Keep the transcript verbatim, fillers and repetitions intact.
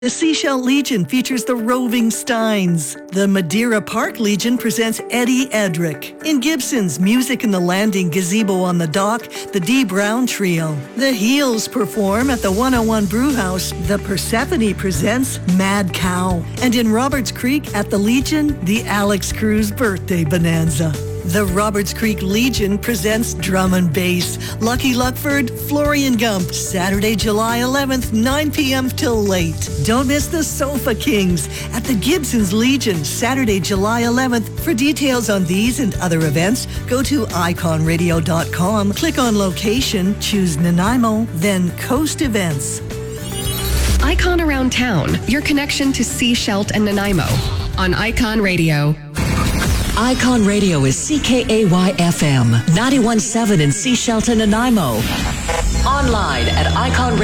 The Seashell Legion features the Roving Steins. The Madeira Park Legion presents Eddie Edrick. In Gibson's Music in the Landing Gazebo on the Dock, the Dee Brown Trio. The Heels perform at the one oh one Brewhouse. The Persephone presents Mad Cow. And in Roberts Creek at the Legion, the Alex Cruz Birthday Bonanza. The Roberts Creek Legion presents Drum and Bass. Lucky Luckford, Florian Gump, Saturday, July eleventh, nine p.m. till late. Don't miss the Sofa Kings at the Gibson's Legion, Saturday, July eleventh. For details on these and other events, go to icon radio dot com, click on location, choose Nanaimo, then Coast Events. Icon Around Town, your connection to Seashelt and Nanaimo on Icon Radio. Icon Radio is C K A Y F M, ninety-one point seven in Seashelt and Nanaimo. Online at icon